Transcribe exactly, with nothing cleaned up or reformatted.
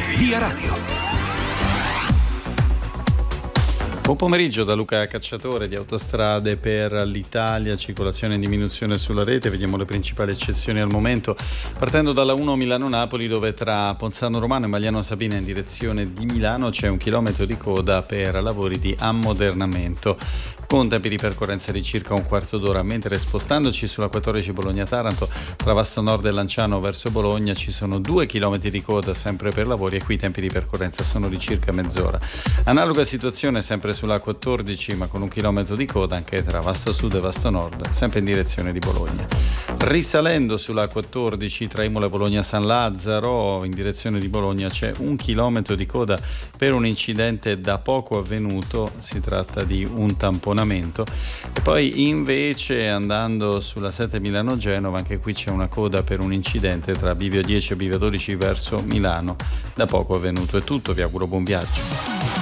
Via Radio. Buon pomeriggio da Luca Cacciatore di Autostrade per l'Italia, circolazione in diminuzione sulla rete, vediamo le principali eccezioni al momento, partendo dalla uno Milano-Napoli, dove tra Ponzano Romano e Magliano Sabina in direzione di Milano c'è un chilometro di coda per lavori di ammodernamento, con tempi di percorrenza di circa un quarto d'ora, mentre spostandoci sulla quattordici Bologna-Taranto tra Vasto Nord e Lanciano verso Bologna ci sono due chilometri di coda sempre per lavori e qui i tempi di percorrenza sono di circa mezz'ora. Analoga situazione sempre sulla quattordici, ma con un chilometro di coda anche tra Vasto Sud e Vasto Nord, sempre in direzione di Bologna. Risalendo sulla quattordici tra Imola e Bologna San Lazzaro in direzione di Bologna c'è un chilometro di coda per un incidente da poco avvenuto, si tratta di un tamponamento. E poi invece andando sulla sette Milano-Genova, anche qui c'è una coda per un incidente tra Bivio dieci e Bivio dodici verso Milano, da poco avvenuto. È tutto, vi auguro buon viaggio.